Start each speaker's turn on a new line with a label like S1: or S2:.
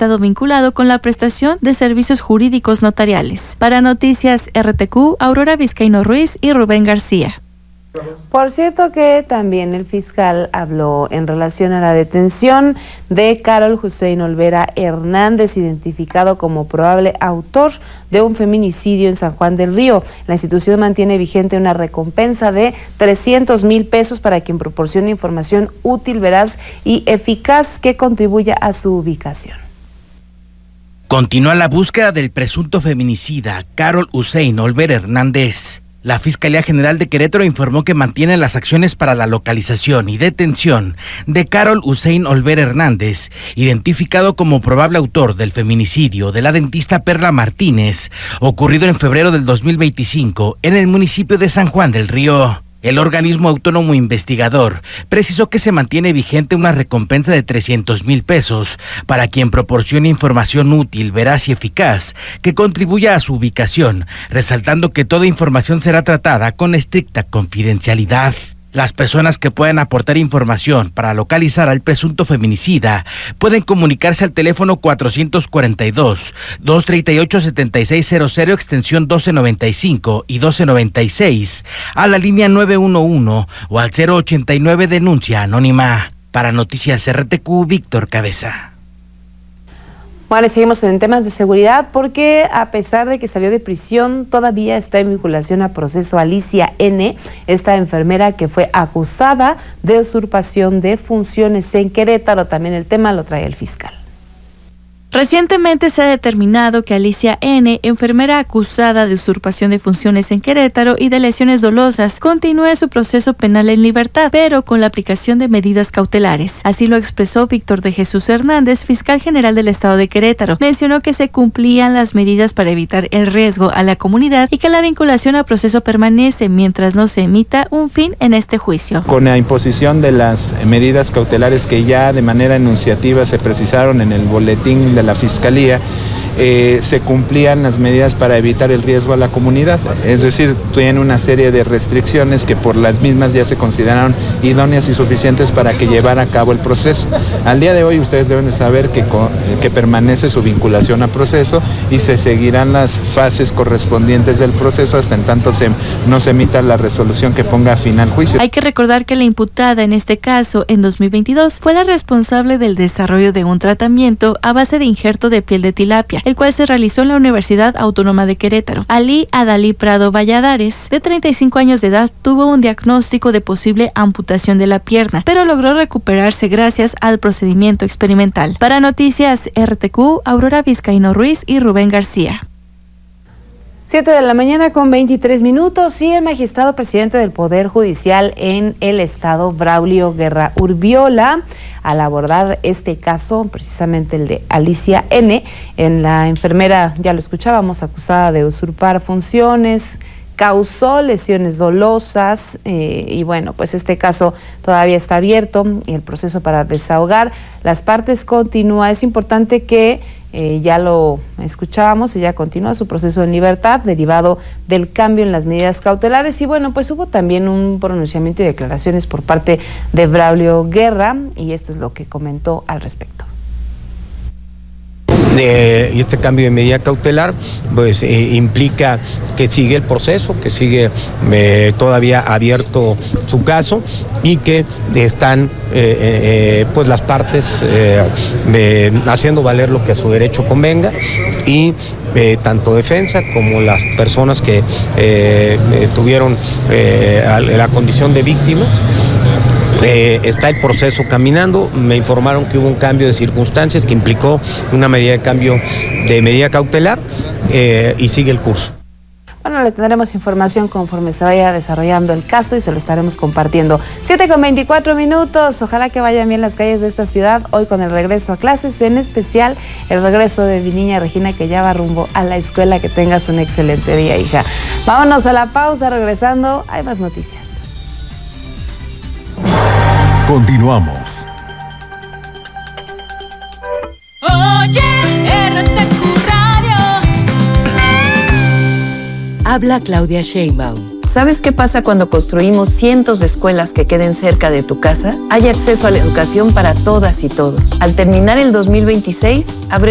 S1: estado vinculado con la prestación de servicios jurídicos notariales. Para Noticias RTQ, Aurora Vizcaíno Ruiz y Rubén García.
S2: Por cierto que también el fiscal habló en relación a la detención de Carol Hussein Olvera Hernández, identificado como probable autor de un feminicidio en San Juan del Río. La institución mantiene vigente una recompensa de 300,000 pesos para quien proporcione información útil, veraz y eficaz que contribuya a su ubicación.
S3: Continúa la búsqueda del presunto feminicida Carol Hussein Olvera Hernández. La Fiscalía General de Querétaro informó que mantiene las acciones para la localización y detención de Carol Hussein Olvera Hernández, identificado como probable autor del feminicidio de la dentista Perla Martínez, ocurrido en febrero del 2025 en el municipio de San Juan del Río. El organismo autónomo investigador precisó que se mantiene vigente una recompensa de 300,000 pesos para quien proporcione información útil, veraz y eficaz que contribuya a su ubicación, resaltando que toda información será tratada con estricta confidencialidad. Las personas que puedan aportar información para localizar al presunto feminicida pueden comunicarse al teléfono 442-238-7600 extensión 1295 y 1296, a la línea 911 o al 089 denuncia anónima. Para Noticias RTQ, Víctor Cabeza.
S2: Bueno, seguimos en temas de seguridad porque a pesar de que salió de prisión, todavía está en vinculación a proceso Alicia N., esta enfermera que fue acusada de usurpación de funciones en Querétaro. También el tema lo trae el fiscal.
S1: Recientemente se ha determinado que Alicia N., enfermera acusada de usurpación de funciones en Querétaro y de lesiones dolosas, continúe su proceso penal en libertad, pero con la aplicación de medidas cautelares. Así lo expresó Víctor de Jesús Hernández, fiscal general del estado de Querétaro. Mencionó que se cumplían las medidas para evitar el riesgo a la comunidad y que la vinculación a proceso permanece mientras no se emita un fin en este juicio.
S4: Con la imposición de las medidas cautelares que ya de manera enunciativa se precisaron en el boletín de la Fiscalía, se cumplían las medidas para evitar el riesgo a la comunidad. Es decir, tiene una serie de restricciones que por las mismas ya se consideraron idóneas y suficientes para que llevara a cabo el proceso. Al día de hoy ustedes deben de saber que permanece su vinculación a proceso y se seguirán las fases correspondientes del proceso hasta en tanto no se emita la resolución que ponga fin al juicio.
S1: Hay que recordar que la imputada en este caso, en 2022, fue la responsable del desarrollo de un tratamiento a base de injerto de piel de tilapia, el cual se realizó en la Universidad Autónoma de Querétaro. Ali Adalí Prado Valladares, de 35 años de edad, tuvo un diagnóstico de posible amputación de la pierna, pero logró recuperarse gracias al procedimiento experimental. Para Noticias RTQ, Aurora Vizcaíno Ruiz y Rubén García.
S2: 7:23 a.m. y el magistrado presidente del Poder Judicial en el estado, Braulio Guerra Urbiola, al abordar este caso, precisamente el de Alicia N., en la enfermera, ya lo escuchábamos, acusada de usurpar funciones, causó lesiones dolosas y bueno, pues este caso todavía está abierto y el proceso para desahogar las partes continúa. Es importante que ya lo escuchábamos, ella continúa su proceso en libertad derivado del cambio en las medidas cautelares y bueno, pues hubo también un pronunciamiento y declaraciones por parte de Braulio Guerra y esto es lo que comentó al respecto.
S5: Y este cambio de medida cautelar pues implica que sigue el proceso, que sigue todavía abierto su caso y que están pues las partes haciendo valer lo que a su derecho convenga y tanto defensa como las personas que tuvieron la condición de víctimas. Está el proceso caminando, me informaron que hubo un cambio de circunstancias que implicó una medida de cambio de medida cautelar y sigue el curso.
S2: Bueno, le tendremos información conforme se vaya desarrollando el caso y se lo estaremos compartiendo. 7:24 a.m, ojalá que vayan bien las calles de esta ciudad hoy con el regreso a clases, en especial el regreso de mi niña Regina que ya va rumbo a la escuela. Que tengas un excelente día, hija. Vámonos a la pausa, regresando hay más noticias.
S6: Continuamos.
S7: Oye, RTQ Radio.
S8: Habla Claudia Sheinbaum. ¿Sabes qué pasa cuando construimos cientos de escuelas que queden cerca de tu casa? Hay acceso a la educación para todas y todos. Al terminar el 2026,